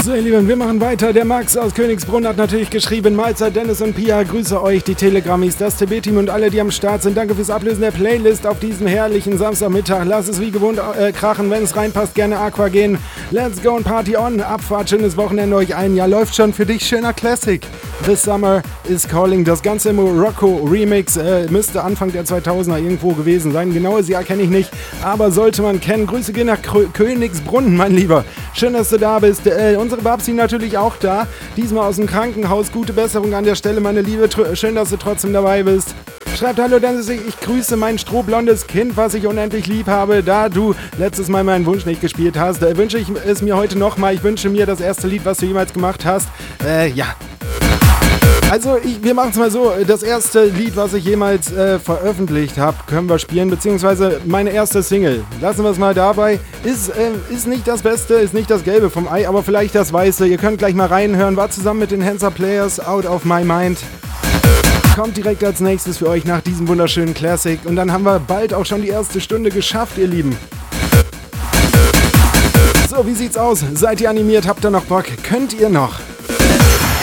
So, ihr Lieben, wir machen weiter. Der Max aus Königsbrunn hat natürlich geschrieben: Mahlzeit Dennis und Pia, grüße euch, die Telegrammis, das TB-Team und alle, die am Start sind. Danke fürs Ablösen der Playlist auf diesem herrlichen Samstagmittag. Lass es wie gewohnt krachen, wenn es reinpasst, gerne Aqua gehen. Let's go and party on. Abfahrt, schönes Wochenende euch ein. Ja, läuft schon für dich, schöner Classic. This Summer is Calling. Das ganze Morocco Remix müsste Anfang der 2000er irgendwo gewesen sein. Genaues Jahr kenne ich nicht, aber sollte man kennen. Grüße gehen nach Königsbrunn, mein Lieber. Schön, dass du da bist. Unsere Babsi natürlich auch da. Diesmal aus dem Krankenhaus. Gute Besserung an der Stelle, meine Liebe. Schön, dass du trotzdem dabei bist. Schreibt: Hallo Dennis, ich grüße mein strohblondes Kind, was ich unendlich lieb habe. Da du letztes Mal meinen Wunsch nicht gespielt hast, wünsche ich es mir heute nochmal. Ich wünsche mir das erste Lied, was du jemals gemacht hast. Ja. Also, wir machen es mal so. Das erste Lied, was ich jemals veröffentlicht habe, können wir spielen, beziehungsweise meine erste Single. Lassen wir es mal dabei. Ist nicht das Beste, ist nicht das Gelbe vom Ei, aber vielleicht das Weiße. Ihr könnt gleich mal reinhören. War zusammen mit den Hansa Players, Out of My Mind. Kommt direkt als nächstes für euch nach diesem wunderschönen Classic. Und dann haben wir bald auch schon die erste Stunde geschafft, ihr Lieben. So, wie sieht's aus? Seid ihr animiert? Habt ihr noch Bock? Könnt ihr noch?